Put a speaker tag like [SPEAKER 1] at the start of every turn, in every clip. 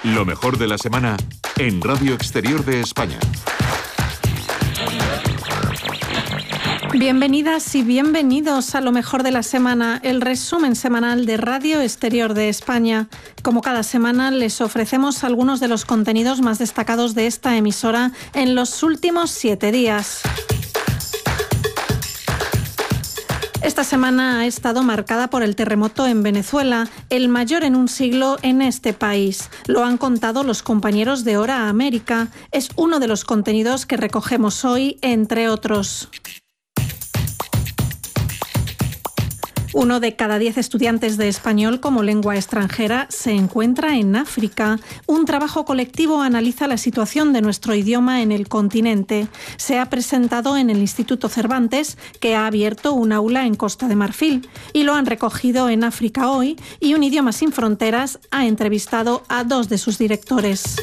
[SPEAKER 1] Lo mejor de la semana en Radio Exterior de España.
[SPEAKER 2] Bienvenidas y bienvenidos a Lo mejor de la semana, el resumen semanal de Radio Exterior de España. Como cada semana, les ofrecemos algunos de los contenidos más destacados de esta emisora en los últimos 7 días. Esta semana ha estado marcada por el terremoto en Venezuela, el mayor en un siglo en este país. Lo han contado los compañeros de Hora América. Es uno de los contenidos que recogemos hoy, entre otros. 1 de cada 10 estudiantes de español como lengua extranjera se encuentra en África. Un trabajo colectivo analiza la situación de nuestro idioma en el continente. Se ha presentado en el Instituto Cervantes, que ha abierto un aula en Costa de Marfil, y lo han recogido en África Hoy, y Un Idioma Sin Fronteras ha entrevistado a 2 de sus directores.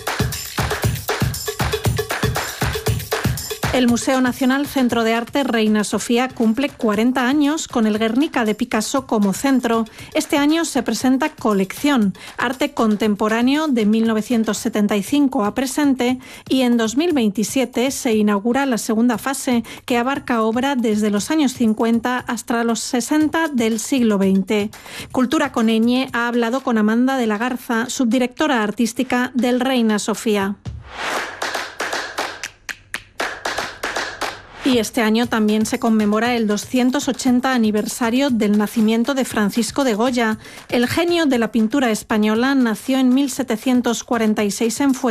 [SPEAKER 2] El Museo Nacional Centro de Arte Reina Sofía cumple 40 años con el Guernica de Picasso como centro. Este año se presenta Colección, arte contemporáneo de 1975 a presente, y en 2027 se inaugura la segunda fase, que abarca obra desde los años 50 hasta los 60 del siglo XX. Cultura con ñ ha hablado con Amanda de la Garza, subdirectora artística del Reina Sofía. Y este año también se conmemora el 280 aniversario del nacimiento de Francisco de Goya. El genio de la pintura española nació en 1746 en Fuengirola.